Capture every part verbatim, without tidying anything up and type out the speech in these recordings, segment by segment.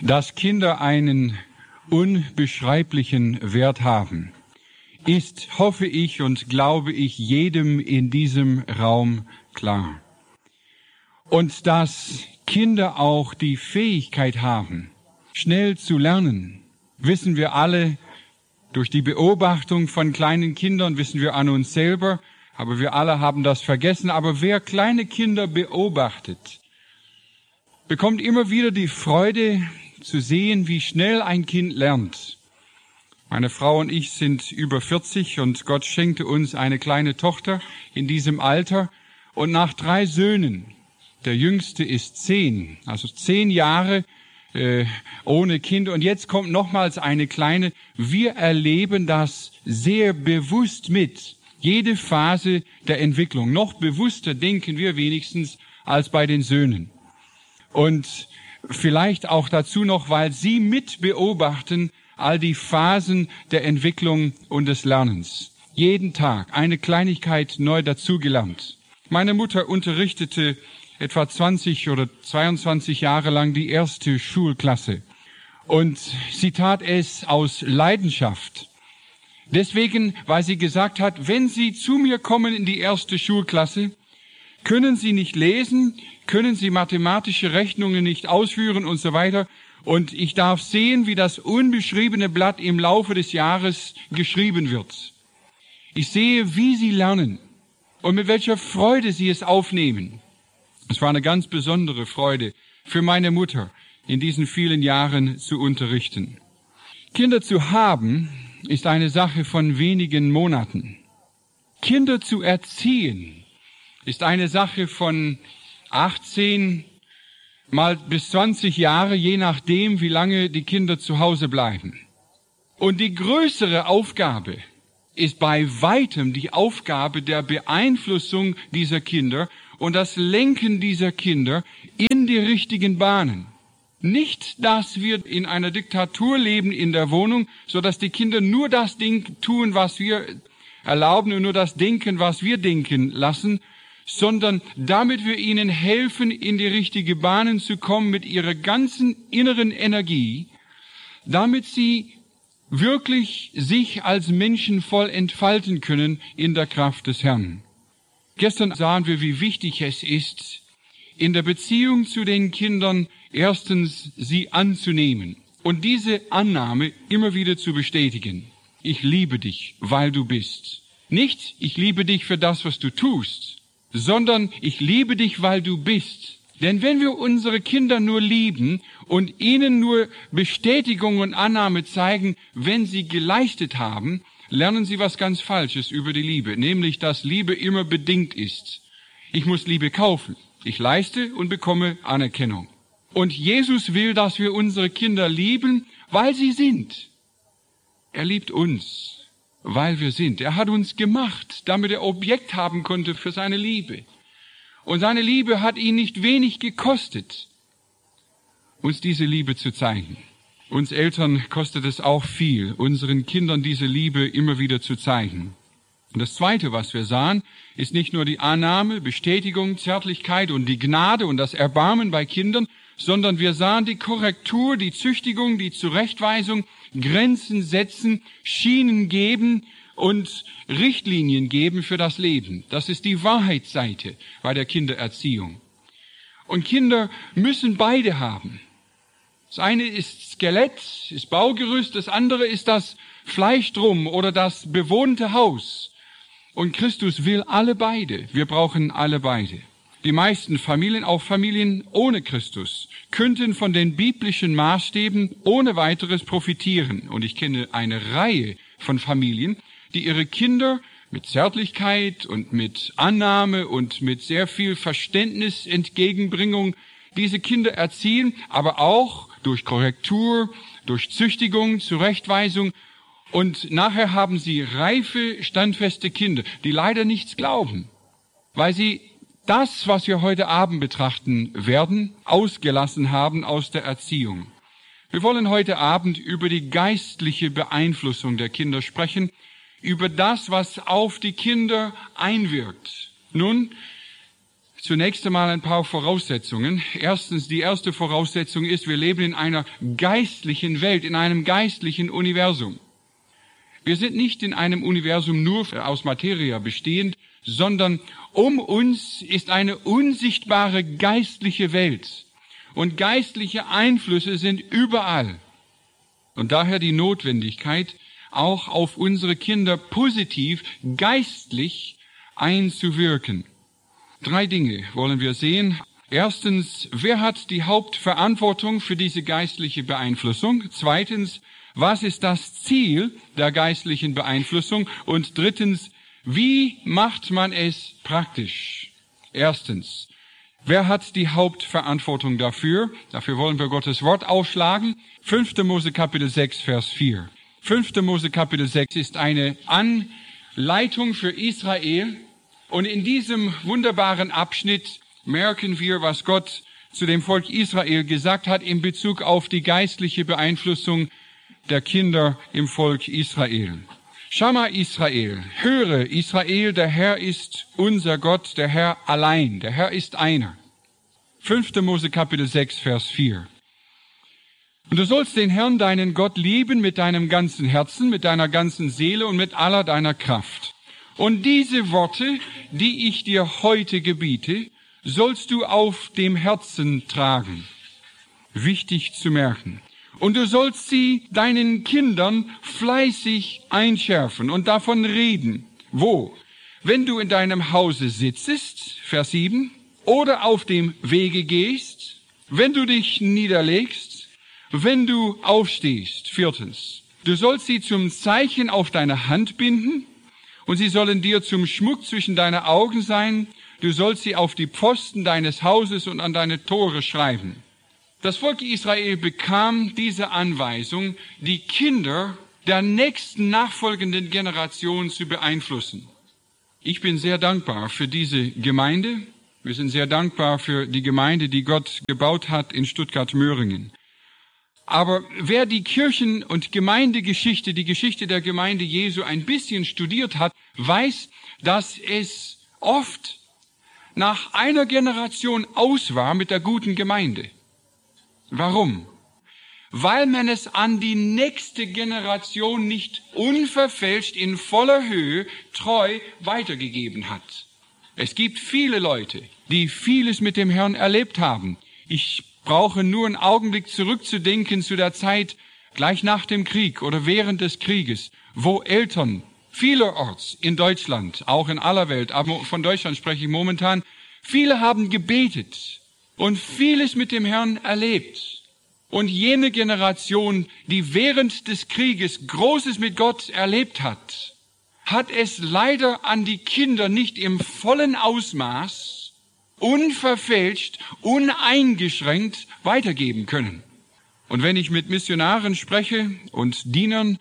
Dass Kinder einen unbeschreiblichen Wert haben, ist, hoffe ich und glaube ich, jedem in diesem Raum klar. Und dass Kinder auch die Fähigkeit haben, schnell zu lernen, wissen wir alle. Durch die Beobachtung von kleinen Kindern wissen wir an uns selber, aber wir alle haben das vergessen. Aber wer kleine Kinder beobachtet, bekommt immer wieder die Freude zu sehen, wie schnell ein Kind lernt. Meine Frau und ich sind über vierzig und Gott schenkte uns eine kleine Tochter in diesem Alter. Und nach drei Söhnen, der jüngste ist zehn, also zehn Jahre, Äh, ohne Kind. Und jetzt kommt nochmals eine kleine. Wir erleben das sehr bewusst mit. Jede Phase der Entwicklung. Noch bewusster denken wir wenigstens als bei den Söhnen. Und vielleicht auch dazu noch, weil sie mit beobachten all die Phasen der Entwicklung und des Lernens. Jeden Tag eine Kleinigkeit neu dazugelernt. Meine Mutter unterrichtete etwa zwanzig oder zweiundzwanzig Jahre lang die erste Schulklasse. Und sie tat es aus Leidenschaft. Deswegen, weil sie gesagt hat, wenn Sie zu mir kommen in die erste Schulklasse, können Sie nicht lesen, können Sie mathematische Rechnungen nicht ausführen und so weiter. Und ich darf sehen, wie das unbeschriebene Blatt im Laufe des Jahres geschrieben wird. Ich sehe, wie Sie lernen und mit welcher Freude Sie es aufnehmen. Es war eine ganz besondere Freude für meine Mutter, in diesen vielen Jahren zu unterrichten. Kinder zu haben, ist eine Sache von wenigen Monaten. Kinder zu erziehen, ist eine Sache von achtzehn mal bis zwanzig Jahre, je nachdem, wie lange die Kinder zu Hause bleiben. Und die größere Aufgabe ist bei weitem die Aufgabe der Beeinflussung dieser Kinder und das Lenken dieser Kinder in die richtigen Bahnen. Nicht, dass wir in einer Diktatur leben in der Wohnung, so dass die Kinder nur das Ding tun, was wir erlauben und nur das denken, was wir denken lassen, sondern damit wir ihnen helfen, in die richtigen Bahnen zu kommen mit ihrer ganzen inneren Energie, damit sie wirklich sich als Menschen voll entfalten können in der Kraft des Herrn. Gestern sahen wir, wie wichtig es ist, in der Beziehung zu den Kindern erstens sie anzunehmen und diese Annahme immer wieder zu bestätigen. Ich liebe dich, weil du bist. Nicht, ich liebe dich für das, was du tust, sondern ich liebe dich, weil du bist. Denn wenn wir unsere Kinder nur lieben und ihnen nur Bestätigung und Annahme zeigen, wenn sie geleistet haben, lernen sie was ganz Falsches über die Liebe, nämlich, dass Liebe immer bedingt ist. Ich muss Liebe kaufen. Ich leiste und bekomme Anerkennung. Und Jesus will, dass wir unsere Kinder lieben, weil sie sind. Er liebt uns, weil wir sind. Er hat uns gemacht, damit er Objekt haben konnte für seine Liebe. Und seine Liebe hat ihn nicht wenig gekostet, uns diese Liebe zu zeigen. Uns Eltern kostet es auch viel, unseren Kindern diese Liebe immer wieder zu zeigen. Und das Zweite, was wir sahen, ist nicht nur die Annahme, Bestätigung, Zärtlichkeit und die Gnade und das Erbarmen bei Kindern, sondern wir sahen die Korrektur, die Züchtigung, die Zurechtweisung, Grenzen setzen, Schienen geben und Richtlinien geben für das Leben. Das ist die Wahrheitsseite bei der Kindererziehung. Und Kinder müssen beide haben. Das eine ist Skelett, ist Baugerüst, das andere ist das Fleisch drum oder das bewohnte Haus. Und Christus will alle beide. Wir brauchen alle beide. Die meisten Familien, auch Familien ohne Christus, könnten von den biblischen Maßstäben ohne weiteres profitieren. Und ich kenne eine Reihe von Familien, die ihre Kinder mit Zärtlichkeit und mit Annahme und mit sehr viel Verständnis, Entgegenbringung diese Kinder erziehen, aber auch durch Korrektur, durch Züchtigung, Zurechtweisung. Und nachher haben sie reife, standfeste Kinder, die leider nichts glauben, weil sie das, was wir heute Abend betrachten werden, ausgelassen haben aus der Erziehung. Wir wollen heute Abend über die geistliche Beeinflussung der Kinder sprechen, über das, was auf die Kinder einwirkt. Nun, Zunächst einmal ein paar Voraussetzungen. Erstens, die erste Voraussetzung ist, wir leben in einer geistlichen Welt, in einem geistlichen Universum. Wir sind nicht in einem Universum nur aus Materie bestehend, sondern um uns ist eine unsichtbare geistliche Welt. Und geistliche Einflüsse sind überall. Und daher die Notwendigkeit, auch auf unsere Kinder positiv, geistlich einzuwirken. Drei Dinge wollen wir sehen. Erstens, wer hat die Hauptverantwortung für diese geistliche Beeinflussung? Zweitens, was ist das Ziel der geistlichen Beeinflussung? Und drittens, wie macht man es praktisch? Erstens, wer hat die Hauptverantwortung dafür? Dafür wollen wir Gottes Wort aufschlagen. fünfter Mose Kapitel sechs, Vers vier. fünfter Mose Kapitel sechs ist eine Anleitung für Israel. Und in diesem wunderbaren Abschnitt merken wir, was Gott zu dem Volk Israel gesagt hat in Bezug auf die geistliche Beeinflussung der Kinder im Volk Israel. Schama Israel, höre Israel, der Herr ist unser Gott, der Herr allein, der Herr ist einer. fünfter Mose Kapitel sechs, Vers vier. Und du sollst den Herrn, deinen Gott, lieben mit deinem ganzen Herzen, mit deiner ganzen Seele und mit aller deiner Kraft. Und diese Worte, die ich dir heute gebiete, sollst du auf dem Herzen tragen. Wichtig zu merken. Und du sollst sie deinen Kindern fleißig einschärfen und davon reden. Wo? Wenn du in deinem Hause sitzest, Vers sieben, oder auf dem Wege gehst, wenn du dich niederlegst, wenn du aufstehst. Viertens. Du sollst sie zum Zeichen auf deine Hand binden, und sie sollen dir zum Schmuck zwischen deine Augen sein. Du sollst sie auf die Pfosten deines Hauses und an deine Tore schreiben. Das Volk Israel bekam diese Anweisung, die Kinder der nächsten nachfolgenden Generation zu beeinflussen. Ich bin sehr dankbar für diese Gemeinde. Wir sind sehr dankbar für die Gemeinde, die Gott gebaut hat in Stuttgart-Möhringen. Aber wer die Kirchen- und Gemeindegeschichte, die Geschichte der Gemeinde Jesu ein bisschen studiert hat, weiß, dass es oft nach einer Generation aus war mit der guten Gemeinde. Warum? Weil man es an die nächste Generation nicht unverfälscht in voller Höhe treu weitergegeben hat. Es gibt viele Leute, die vieles mit dem Herrn erlebt haben. Ich brauche nur einen Augenblick zurückzudenken zu der Zeit gleich nach dem Krieg oder während des Krieges, wo Eltern vielerorts in Deutschland, auch in aller Welt, aber von Deutschland spreche ich momentan, viele haben gebetet und vieles mit dem Herrn erlebt. Und jene Generation, die während des Krieges Großes mit Gott erlebt hat, hat es leider an die Kinder nicht im vollen Ausmaß, unverfälscht, uneingeschränkt weitergeben können. Und wenn ich mit Missionaren spreche und Dienern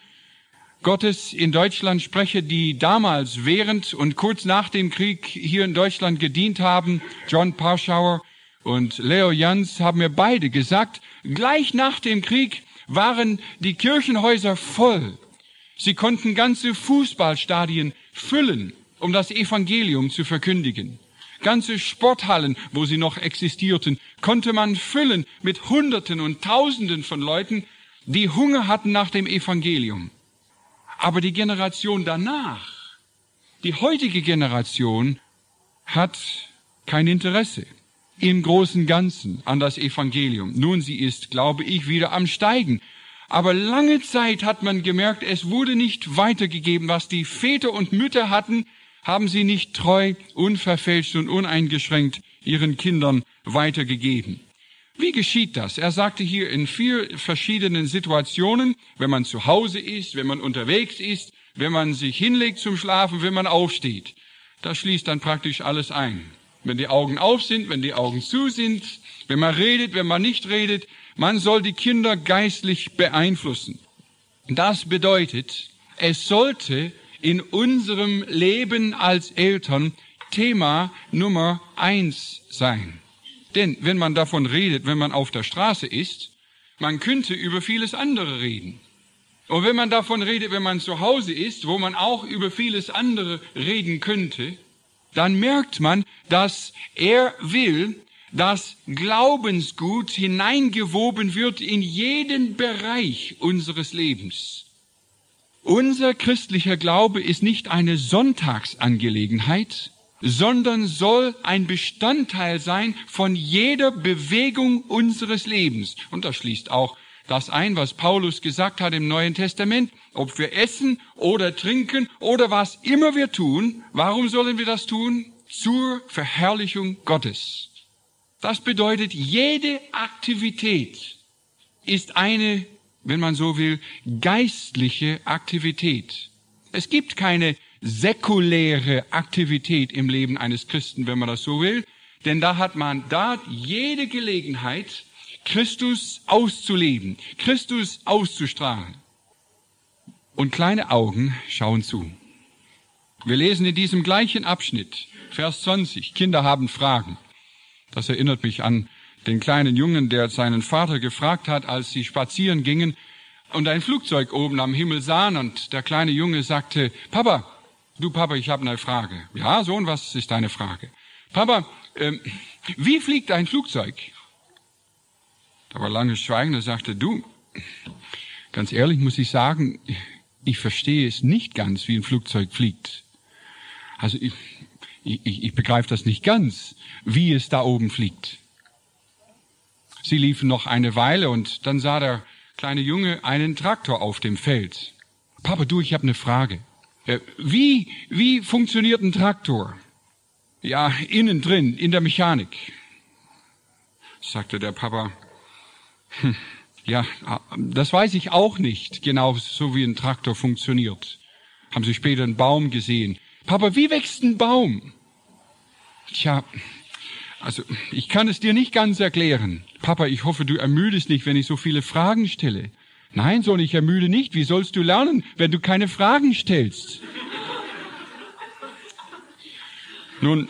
Gottes in Deutschland spreche, die damals während und kurz nach dem Krieg hier in Deutschland gedient haben, John Parschauer und Leo Jans, haben mir beide gesagt, gleich nach dem Krieg waren die Kirchenhäuser voll. Sie konnten ganze Fußballstadien füllen, um das Evangelium zu verkündigen. Ganze Sporthallen, wo sie noch existierten, konnte man füllen mit Hunderten und Tausenden von Leuten, die Hunger hatten nach dem Evangelium. Aber die Generation danach, die heutige Generation, hat kein Interesse im großen Ganzen an das Evangelium. Nun, sie ist, glaube ich, wieder am Steigen. Aber lange Zeit hat man gemerkt, es wurde nicht weitergegeben, was die Väter und Mütter hatten, haben sie nicht treu, unverfälscht und uneingeschränkt ihren Kindern weitergegeben. Wie geschieht das? Er sagte hier in vier verschiedenen Situationen, wenn man zu Hause ist, wenn man unterwegs ist, wenn man sich hinlegt zum Schlafen, wenn man aufsteht. Das schließt dann praktisch alles ein. Wenn die Augen auf sind, wenn die Augen zu sind, wenn man redet, wenn man nicht redet, man soll die Kinder geistlich beeinflussen. Das bedeutet, es sollte in unserem Leben als Eltern Thema Nummer eins sein. Denn wenn man davon redet, wenn man auf der Straße ist, man könnte über vieles andere reden. Und wenn man davon redet, wenn man zu Hause ist, wo man auch über vieles andere reden könnte, dann merkt man, dass er will, dass Glaubensgut hineingewoben wird in jeden Bereich unseres Lebens. Unser christlicher Glaube ist nicht eine Sonntagsangelegenheit, sondern soll ein Bestandteil sein von jeder Bewegung unseres Lebens. Und das schließt auch das ein, was Paulus gesagt hat im Neuen Testament. Ob wir essen oder trinken oder was immer wir tun, warum sollen wir das tun? Zur Verherrlichung Gottes. Das bedeutet, jede Aktivität ist eine, wenn man so will, geistliche Aktivität. Es gibt keine säkuläre Aktivität im Leben eines Christen, wenn man das so will, denn da hat man da jede Gelegenheit, Christus auszuleben, Christus auszustrahlen. Und kleine Augen schauen zu. Wir lesen in diesem gleichen Abschnitt, Vers zwanzig, Kinder haben Fragen. Das erinnert mich an den kleinen Jungen, der seinen Vater gefragt hat, als sie spazieren gingen und ein Flugzeug oben am Himmel sahen, und der kleine Junge sagte, Papa, du Papa, ich habe eine Frage. Ja, Sohn, was ist deine Frage? Papa, ähm, wie fliegt ein Flugzeug? Da war langes Schweigen, er sagte, du, ganz ehrlich muss ich sagen, ich verstehe es nicht ganz, wie ein Flugzeug fliegt. Also ich, ich, ich begreife das nicht ganz, wie es da oben fliegt. Sie liefen noch eine Weile und dann sah der kleine Junge einen Traktor auf dem Feld. Papa, du, ich habe eine Frage. Äh, wie, wie funktioniert ein Traktor? Ja, innen drin, in der Mechanik. Sagte der Papa, hm, ja, das weiß ich auch nicht, genau so wie ein Traktor funktioniert. Haben Sie später einen Baum gesehen? Papa, wie wächst ein Baum? Tja, also ich kann es dir nicht ganz erklären. Papa, ich hoffe, du ermüdest nicht, wenn ich so viele Fragen stelle. Nein, Sohn, ich ermüde nicht. Wie sollst du lernen, wenn du keine Fragen stellst? Nun,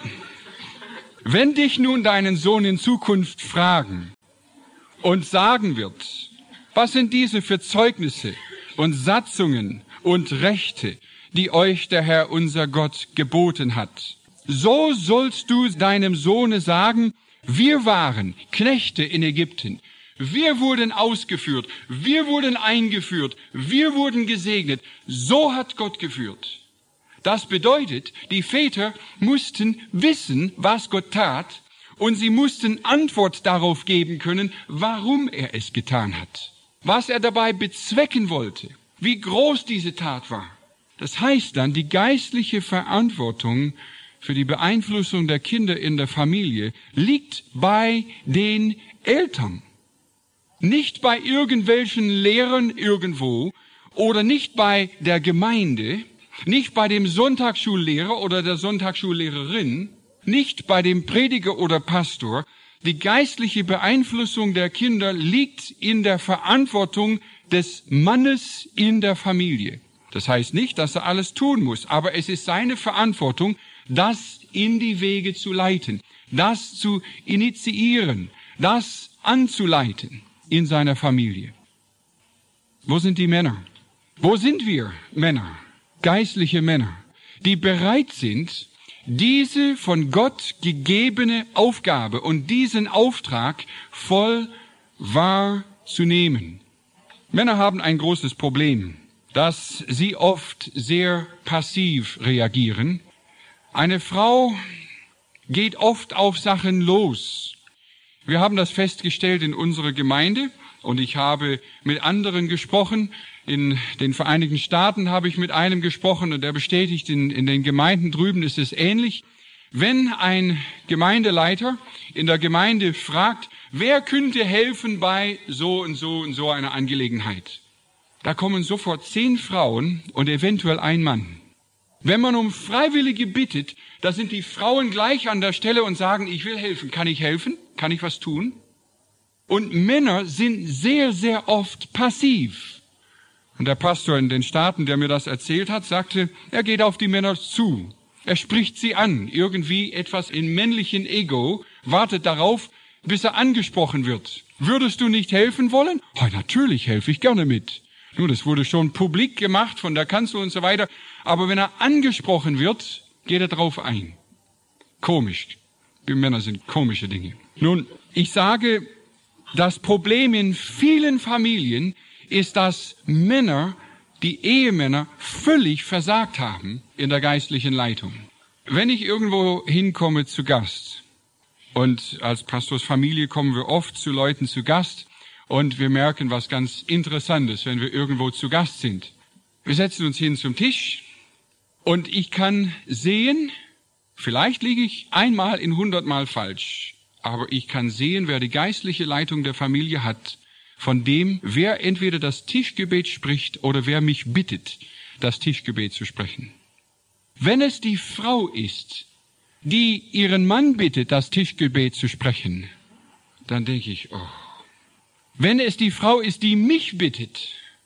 wenn dich nun deinen Sohn in Zukunft fragen und sagen wird, was sind diese für Zeugnisse und Satzungen und Rechte, die euch der Herr unser Gott geboten hat, so sollst du deinem Sohne sagen, wir waren Knechte in Ägypten, wir wurden ausgeführt, wir wurden eingeführt, wir wurden gesegnet, so hat Gott geführt. Das bedeutet, die Väter mussten wissen, was Gott tat, und sie mussten Antwort darauf geben können, warum er es getan hat, was er dabei bezwecken wollte, wie groß diese Tat war. Das heißt dann, die geistliche Verantwortung für die Beeinflussung der Kinder in der Familie liegt bei den Eltern. Nicht bei irgendwelchen Lehrern irgendwo oder nicht bei der Gemeinde, nicht bei dem Sonntagsschullehrer oder der Sonntagsschullehrerin, nicht bei dem Prediger oder Pastor. Die geistliche Beeinflussung der Kinder liegt in der Verantwortung des Mannes in der Familie. Das heißt nicht, dass er alles tun muss, aber es ist seine Verantwortung, das in die Wege zu leiten, das zu initiieren, das anzuleiten in seiner Familie. Wo sind die Männer? Wo sind wir Männer, geistliche Männer, die bereit sind, diese von Gott gegebene Aufgabe und diesen Auftrag voll wahrzunehmen? Männer haben ein großes Problem, dass sie oft sehr passiv reagieren. Eine Frau geht oft auf Sachen los. Wir haben das festgestellt in unserer Gemeinde und ich habe mit anderen gesprochen. In den Vereinigten Staaten habe ich mit einem gesprochen und der bestätigt, in, in den Gemeinden drüben ist es ähnlich. Wenn ein Gemeindeleiter in der Gemeinde fragt, wer könnte helfen bei so und so und so einer Angelegenheit? Da kommen sofort zehn Frauen und eventuell ein Mann. Wenn man um Freiwillige bittet, da sind die Frauen gleich an der Stelle und sagen, ich will helfen. Kann ich helfen? Kann ich was tun? Und Männer sind sehr, sehr oft passiv. Und der Pastor in den Staaten, der mir das erzählt hat, sagte, er geht auf die Männer zu. Er spricht sie an. Irgendwie etwas in männlichen Ego wartet darauf, bis er angesprochen wird. Würdest du nicht helfen wollen? Oh, natürlich helfe ich gerne mit. Nun, das wurde schon publik gemacht von der Kanzel und so weiter. Aber wenn er angesprochen wird, geht er drauf ein. Komisch. Wir Männer sind komische Dinge. Nun, ich sage, das Problem in vielen Familien ist, dass Männer, die Ehemänner, völlig versagt haben in der geistlichen Leitung. Wenn ich irgendwo hinkomme zu Gast, und als Pastorsfamilie kommen wir oft zu Leuten zu Gast, und wir merken was ganz Interessantes, wenn wir irgendwo zu Gast sind. Wir setzen uns hin zum Tisch, und ich kann sehen, vielleicht liege ich einmal in hundertmal falsch, aber ich kann sehen, wer die geistliche Leitung der Familie hat, von dem, wer entweder das Tischgebet spricht oder wer mich bittet, das Tischgebet zu sprechen. Wenn es die Frau ist, die ihren Mann bittet, das Tischgebet zu sprechen, dann denke ich, oh. Wenn es die Frau ist, die mich bittet,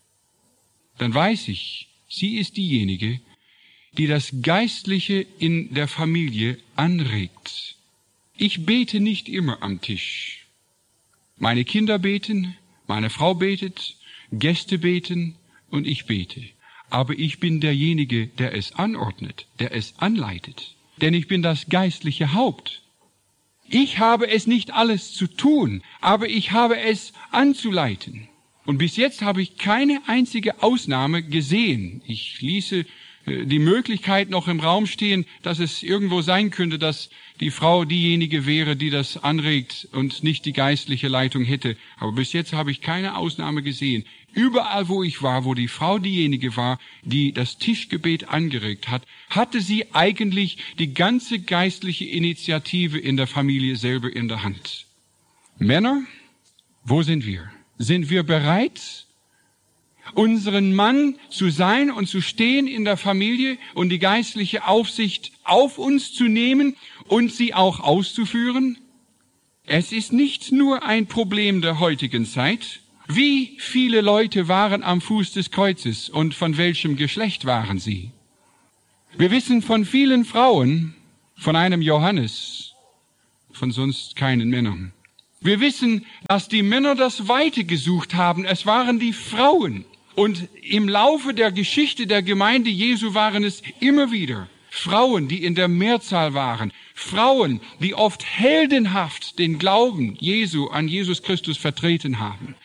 dann weiß ich, sie ist diejenige, die das Geistliche in der Familie anregt. Ich bete nicht immer am Tisch. Meine Kinder beten, meine Frau betet, Gäste beten und ich bete. Aber ich bin derjenige, der es anordnet, der es anleitet. Denn ich bin das geistliche Haupt. Ich habe es nicht alles zu tun, aber ich habe es anzuleiten. Und bis jetzt habe ich keine einzige Ausnahme gesehen. Ich ließe die Möglichkeit noch im Raum stehen, dass es irgendwo sein könnte, dass die Frau diejenige wäre, die das anregt und nicht die geistliche Leitung hätte. Aber bis jetzt habe ich keine Ausnahme gesehen. Überall, wo ich war, wo die Frau diejenige war, die das Tischgebet angeregt hat, hatte sie eigentlich die ganze geistliche Initiative in der Familie selber in der Hand. Männer, wo sind wir? Sind wir bereit, unseren Mann zu sein und zu stehen in der Familie und die geistliche Aufsicht auf uns zu nehmen und sie auch auszuführen? Es ist nicht nur ein Problem der heutigen Zeit. Wie viele Leute waren am Fuß des Kreuzes und von welchem Geschlecht waren sie? Wir wissen von vielen Frauen, von einem Johannes, von sonst keinen Männern. Wir wissen, dass die Männer das Weite gesucht haben. Es waren die Frauen. Und im Laufe der Geschichte der Gemeinde Jesu waren es immer wieder Frauen, die in der Mehrzahl waren. Frauen, die oft heldenhaft den Glauben Jesu an Jesus Christus vertreten haben.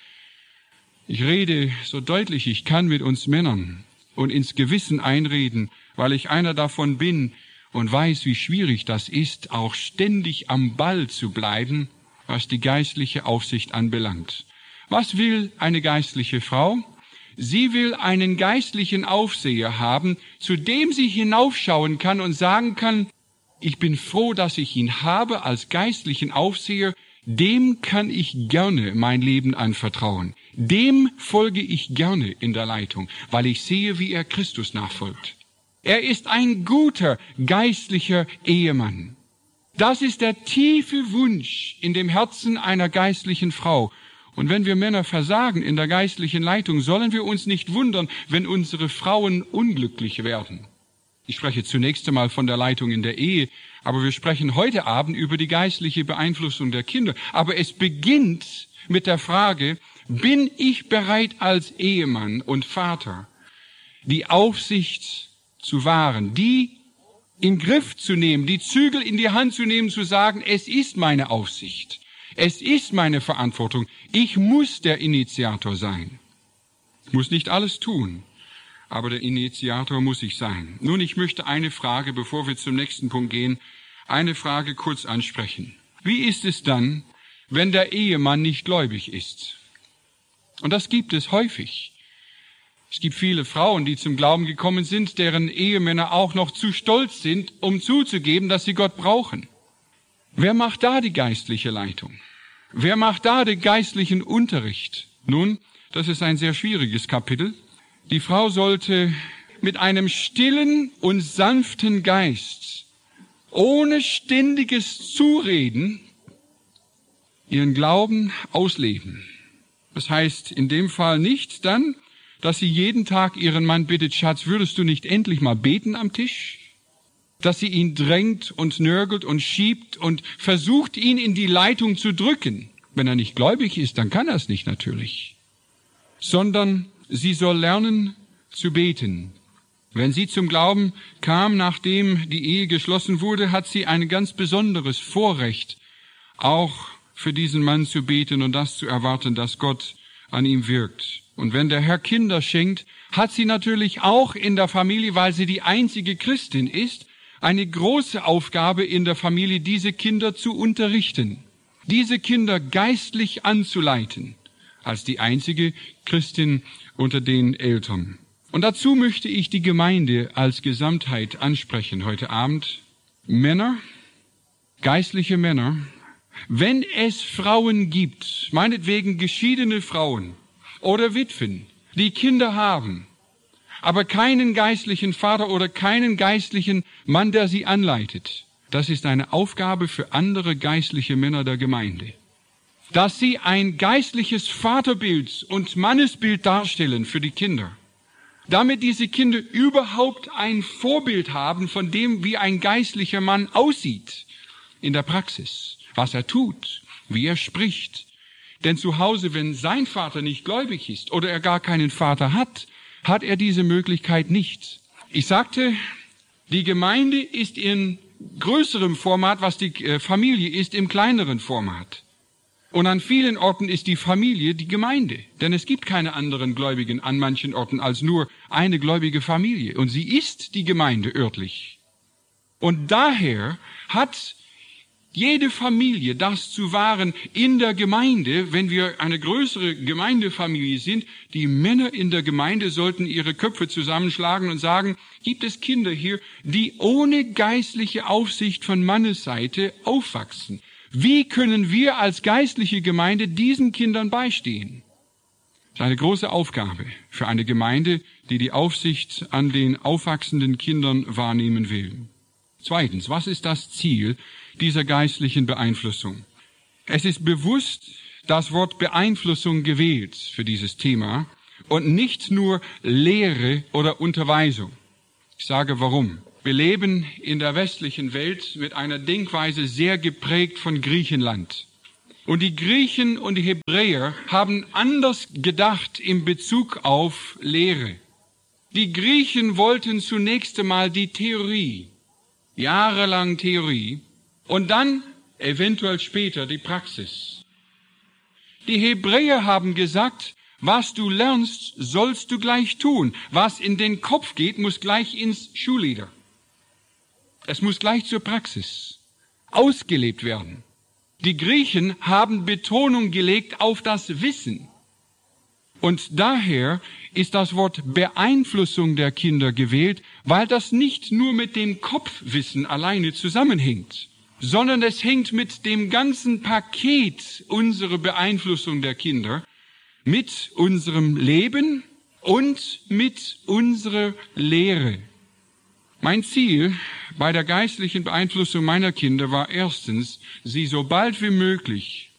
Ich rede so deutlich ich kann mit uns Männern und ins Gewissen einreden, weil ich einer davon bin und weiß, wie schwierig das ist, auch ständig am Ball zu bleiben, was die geistliche Aufsicht anbelangt. Was will eine geistliche Frau? Sie will einen geistlichen Aufseher haben, zu dem sie hinaufschauen kann und sagen kann, ich bin froh, dass ich ihn habe als geistlichen Aufseher, dem kann ich gerne mein Leben anvertrauen. Dem folge ich gerne in der Leitung, weil ich sehe, wie er Christus nachfolgt. Er ist ein guter geistlicher Ehemann. Das ist der tiefe Wunsch in dem Herzen einer geistlichen Frau. Und wenn wir Männer versagen in der geistlichen Leitung, sollen wir uns nicht wundern, wenn unsere Frauen unglücklich werden. Ich spreche zunächst einmal von der Leitung in der Ehe, aber wir sprechen heute Abend über die geistliche Beeinflussung der Kinder. Aber es beginnt mit der Frage, bin ich bereit als Ehemann und Vater, die Aufsicht zu wahren, die in Griff zu nehmen, die Zügel in die Hand zu nehmen, zu sagen, es ist meine Aufsicht, es ist meine Verantwortung, ich muss der Initiator sein. Ich muss nicht alles tun, aber der Initiator muss ich sein. Nun, ich möchte eine Frage, bevor wir zum nächsten Punkt gehen, eine Frage kurz ansprechen. Wie ist es dann, wenn der Ehemann nicht gläubig ist? Und das gibt es häufig. Es gibt viele Frauen, die zum Glauben gekommen sind, deren Ehemänner auch noch zu stolz sind, um zuzugeben, dass sie Gott brauchen. Wer macht da die geistliche Leitung? Wer macht da den geistlichen Unterricht? Nun, das ist ein sehr schwieriges Kapitel. Die Frau sollte mit einem stillen und sanften Geist, ohne ständiges Zureden, ihren Glauben ausleben. Das heißt in dem Fall nicht dann, dass sie jeden Tag ihren Mann bittet, Schatz, würdest du nicht endlich mal beten am Tisch? Dass sie ihn drängt und nörgelt und schiebt und versucht, ihn in die Leitung zu drücken. Wenn er nicht gläubig ist, dann kann er es nicht natürlich. Sondern sie soll lernen zu beten. Wenn sie zum Glauben kam, nachdem die Ehe geschlossen wurde, hat sie ein ganz besonderes Vorrecht, auch für diesen Mann zu beten und das zu erwarten, dass Gott an ihm wirkt. Und wenn der Herr Kinder schenkt, hat sie natürlich auch in der Familie, weil sie die einzige Christin ist, eine große Aufgabe in der Familie, diese Kinder zu unterrichten, diese Kinder geistlich anzuleiten, als die einzige Christin unter den Eltern. Und dazu möchte ich die Gemeinde als Gesamtheit ansprechen heute Abend. Männer, geistliche Männer, wenn es Frauen gibt, meinetwegen geschiedene Frauen oder Witwen, die Kinder haben, aber keinen geistlichen Vater oder keinen geistlichen Mann, der sie anleitet, das ist eine Aufgabe für andere geistliche Männer der Gemeinde. Dass sie ein geistliches Vaterbild und Mannesbild darstellen für die Kinder, damit diese Kinder überhaupt ein Vorbild haben von dem, wie ein geistlicher Mann aussieht in der Praxis, was er tut, wie er spricht. Denn zu Hause, wenn sein Vater nicht gläubig ist oder er gar keinen Vater hat, hat er diese Möglichkeit nicht. Ich sagte, die Gemeinde ist in größerem Format, was die Familie ist, im kleineren Format. Und an vielen Orten ist die Familie die Gemeinde. Denn es gibt keine anderen Gläubigen an manchen Orten als nur eine gläubige Familie. Und sie ist die Gemeinde örtlich. Und daher hat jede Familie das zu wahren in der Gemeinde, wenn wir eine größere Gemeindefamilie sind. Die Männer in der Gemeinde sollten ihre Köpfe zusammenschlagen und sagen, gibt es Kinder hier, die ohne geistliche Aufsicht von Mannesseite aufwachsen? Wie können wir als geistliche Gemeinde diesen Kindern beistehen? Das ist eine große Aufgabe für eine Gemeinde, die die Aufsicht an den aufwachsenden Kindern wahrnehmen will. Zweitens, was ist das Ziel dieser geistlichen Beeinflussung? Es ist bewusst das Wort Beeinflussung gewählt für dieses Thema und nicht nur Lehre oder Unterweisung. Ich sage warum. Wir leben in der westlichen Welt mit einer Denkweise sehr geprägt von Griechenland. Und die Griechen und die Hebräer haben anders gedacht in Bezug auf Lehre. Die Griechen wollten zunächst einmal die Theorie, jahrelang Theorie, und dann eventuell später die Praxis. Die Hebräer haben gesagt, was du lernst, sollst du gleich tun. Was in den Kopf geht, muss gleich ins Schulleder. Es muss gleich zur Praxis ausgelebt werden. Die Griechen haben Betonung gelegt auf das Wissen. Und daher ist das Wort Beeinflussung der Kinder gewählt, weil das nicht nur mit dem Kopfwissen alleine zusammenhängt, sondern es hängt mit dem ganzen Paket unserer Beeinflussung der Kinder, mit unserem Leben und mit unserer Lehre. Mein Ziel bei der geistlichen Beeinflussung meiner Kinder war erstens, sie so bald wie möglich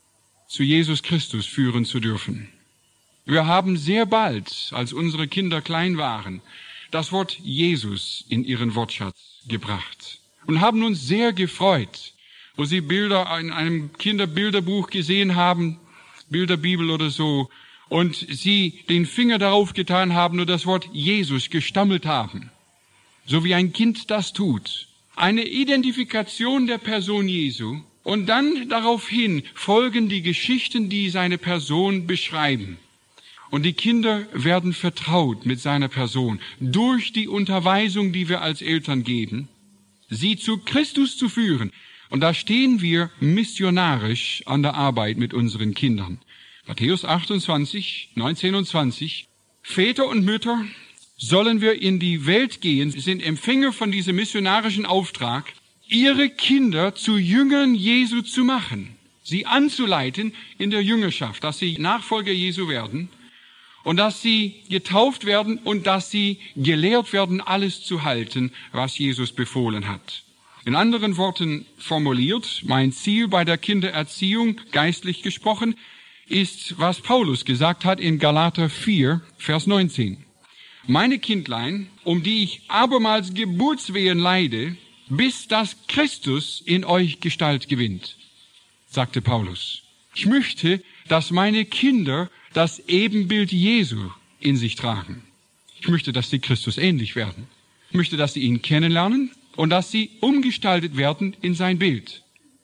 zu Jesus Christus führen zu dürfen. Wir haben sehr bald, als unsere Kinder klein waren, das Wort Jesus in ihren Wortschatz gebracht und haben uns sehr gefreut, wo sie Bilder in einem Kinderbilderbuch gesehen haben, Bilderbibel oder so, und sie den Finger darauf getan haben und das Wort Jesus gestammelt haben. So wie ein Kind das tut. Eine Identifikation der Person Jesu und dann daraufhin folgen die Geschichten, die seine Person beschreiben. Und die Kinder werden vertraut mit seiner Person durch die Unterweisung, die wir als Eltern geben, sie zu Christus zu führen. Und da stehen wir missionarisch an der Arbeit mit unseren Kindern. Matthäus achtundzwanzig, neunzehn und zwanzig. Väter und Mütter, sollen wir in die Welt gehen, sind Empfänger von diesem missionarischen Auftrag, ihre Kinder zu Jüngern Jesu zu machen, sie anzuleiten in der Jüngerschaft, dass sie Nachfolger Jesu werden und dass sie getauft werden und dass sie gelehrt werden, alles zu halten, was Jesus befohlen hat. In anderen Worten formuliert, mein Ziel bei der Kindererziehung, geistlich gesprochen, ist, was Paulus gesagt hat in Galater vier, Vers neunzehn. Meine Kindlein, um die ich abermals Geburtswehen leide, bis dass Christus in euch Gestalt gewinnt, sagte Paulus. Ich möchte, dass meine Kinder das Ebenbild Jesu in sich tragen. Ich möchte, dass sie Christus ähnlich werden. Ich möchte, dass sie ihn kennenlernen und dass sie umgestaltet werden in sein Bild.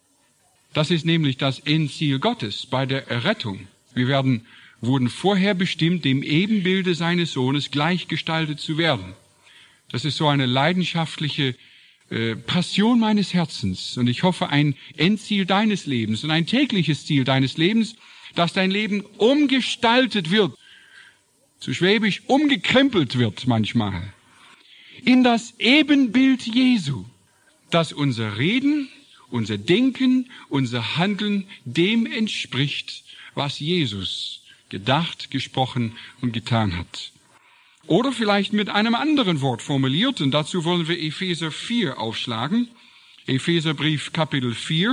Das ist nämlich das Endziel Gottes bei der Errettung. Wir werden, wurden vorher bestimmt, dem Ebenbilde seines Sohnes gleichgestaltet zu werden. Das ist so eine leidenschaftliche äh, Passion meines Herzens. Und ich hoffe, ein Endziel deines Lebens und ein tägliches Ziel deines Lebens, dass dein Leben umgestaltet wird, zu Schwäbisch umgekrempelt wird manchmal, in das Ebenbild Jesu, dass unser Reden, unser Denken, unser Handeln dem entspricht, was Jesus gedacht, gesprochen und getan hat. Oder vielleicht mit einem anderen Wort formuliert, und dazu wollen wir Epheser vier aufschlagen. Epheserbrief Kapitel vier,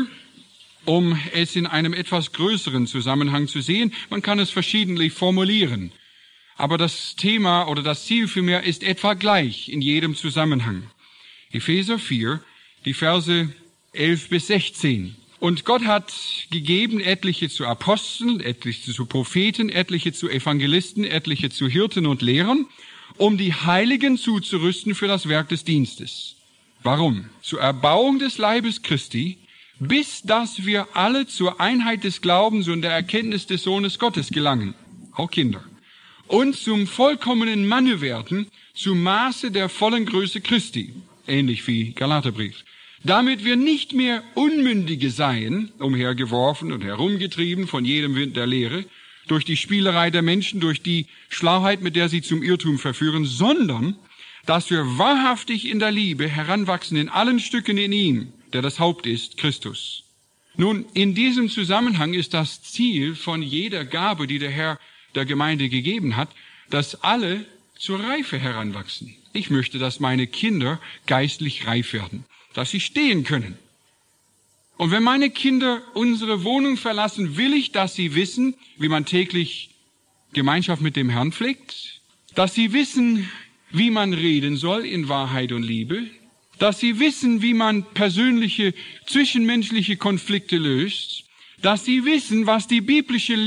um es in einem etwas größeren Zusammenhang zu sehen. Man kann es verschiedentlich formulieren. Aber das Thema oder das Ziel vielmehr ist etwa gleich in jedem Zusammenhang. Epheser vier, die Verse elf bis sechzehn. Und Gott hat gegeben etliche zu Aposteln, etliche zu Propheten, etliche zu Evangelisten, etliche zu Hirten und Lehrern, um die Heiligen zuzurüsten für das Werk des Dienstes. Warum? Zur Erbauung des Leibes Christi, bis dass wir alle zur Einheit des Glaubens und der Erkenntnis des Sohnes Gottes gelangen, auch Kinder, und zum vollkommenen Manne werden, zum Maße der vollen Größe Christi, ähnlich wie Galaterbrief, damit wir nicht mehr Unmündige seien, umhergeworfen und herumgetrieben von jedem Wind der Lehre, durch die Spielerei der Menschen, durch die Schlauheit, mit der sie zum Irrtum verführen, sondern dass wir wahrhaftig in der Liebe heranwachsen in allen Stücken in ihm, der das Haupt ist, Christus. Nun, in diesem Zusammenhang ist das Ziel von jeder Gabe, die der Herr der Gemeinde gegeben hat, dass alle zur Reife heranwachsen. Ich möchte, dass meine Kinder geistlich reif werden, dass sie stehen können. Und wenn meine Kinder unsere Wohnung verlassen, will ich, dass sie wissen, wie man täglich Gemeinschaft mit dem Herrn pflegt, dass sie wissen, wie man reden soll in Wahrheit und Liebe, dass sie wissen, wie man persönliche, zwischenmenschliche Konflikte löst, dass sie wissen, was die biblische